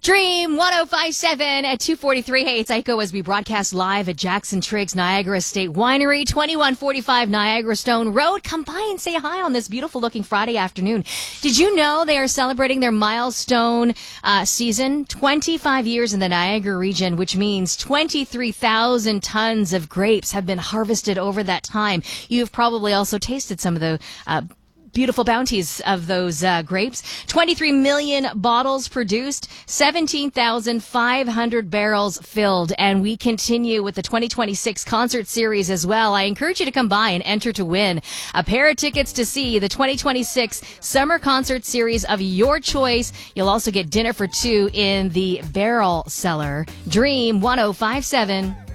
Dream 1057 at 2:43. Hey, it's Aiko as we broadcast live at Jackson Triggs Niagara State Winery, 2145 Niagara Stone Road. Come by and say hi on this beautiful looking Friday afternoon. Did you know they are celebrating their milestone season? 25 years in the Niagara region, which means 23,000 tons of grapes have been harvested over that time. You've probably also tasted some of the beautiful bounties of those grapes. 23 million bottles produced, 17,500 barrels filled, and we continue with the 2026 concert series as well. I encourage you to come by and enter to win a pair of tickets to see the 2026 summer concert series of your choice. You'll also get dinner for two in the Barrel Cellar. Dream 1057.